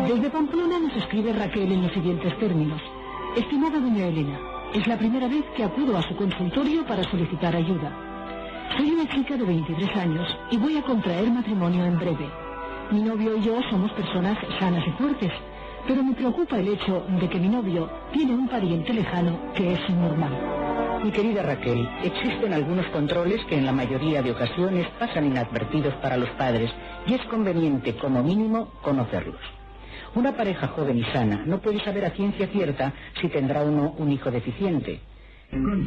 Desde Pamplona nos escribe Raquel en los siguientes términos. Estimada doña Elena, es la primera vez que acudo a su consultorio para solicitar ayuda. Soy una chica de 23 años y voy a contraer matrimonio en breve. Mi novio y yo somos personas sanas y fuertes, pero me preocupa el hecho de que mi novio tiene un pariente lejano que es normal. Mi querida Raquel, existen algunos controles que en la mayoría de ocasiones pasan inadvertidos para los padres y es conveniente, como mínimo, conocerlos. Una pareja joven y sana no puede saber a ciencia cierta si tendrá o no un hijo deficiente.